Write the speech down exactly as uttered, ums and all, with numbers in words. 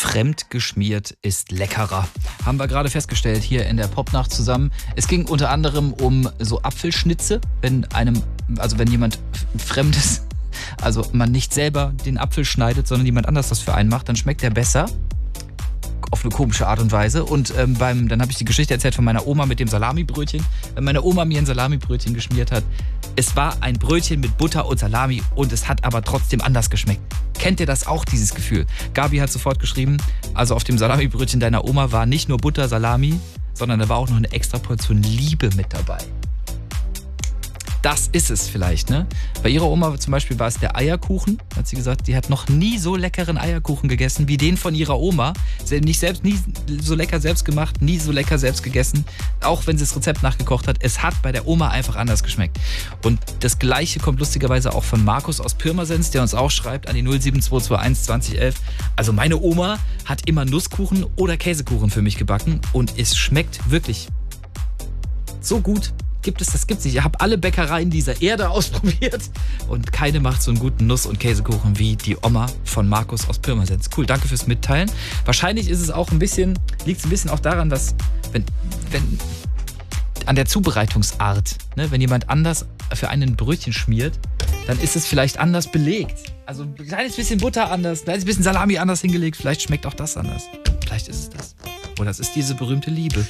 fremd geschmiert ist leckerer. Haben wir gerade festgestellt hier in der Popnacht zusammen. Es ging unter anderem um so Apfelschnitze, wenn einem, also wenn jemand Fremdes, also man nicht selber den Apfel schneidet, sondern jemand anders das für einen macht, dann schmeckt der besser. Auf eine komische Art und Weise. Und ähm, beim, dann habe ich die Geschichte erzählt von meiner Oma mit dem Salamibrötchen. Wenn meine Oma mir ein Salamibrötchen geschmiert hat, es war ein Brötchen mit Butter und Salami und es hat aber trotzdem anders geschmeckt. Kennt ihr das auch, dieses Gefühl? Gabi hat sofort geschrieben, also auf dem Salamibrötchen deiner Oma war nicht nur Butter, Salami, sondern da war auch noch eine extra Portion Liebe mit dabei. Das ist es vielleicht, ne? Bei ihrer Oma zum Beispiel war es der Eierkuchen. Hat sie gesagt, die hat noch nie so leckeren Eierkuchen gegessen wie den von ihrer Oma. Sie hat nicht selbst, nie so lecker selbst gemacht, nie so lecker selbst gegessen. Auch wenn sie das Rezept nachgekocht hat. Es hat bei der Oma einfach anders geschmeckt. Und das Gleiche kommt lustigerweise auch von Markus aus Pirmasens, der uns auch schreibt an die null sieben zwei zwei eins zwanzig elf. Also meine Oma hat immer Nusskuchen oder Käsekuchen für mich gebacken. Und es schmeckt wirklich so gut. Gibt es, das gibt's nicht. Ich habe alle Bäckereien dieser Erde ausprobiert und keine macht so einen guten Nuss- und Käsekuchen wie die Oma von Markus aus Pirmasens. Cool, danke fürs Mitteilen. Wahrscheinlich ist es auch ein bisschen, liegt es ein bisschen auch daran, dass wenn, wenn an der Zubereitungsart, ne, wenn jemand anders für einen ein Brötchen schmiert, dann ist es vielleicht anders belegt. Also ein kleines bisschen Butter anders, ein kleines bisschen Salami anders hingelegt. Vielleicht schmeckt auch das anders. Vielleicht ist es das. Oder es ist diese berühmte Liebe.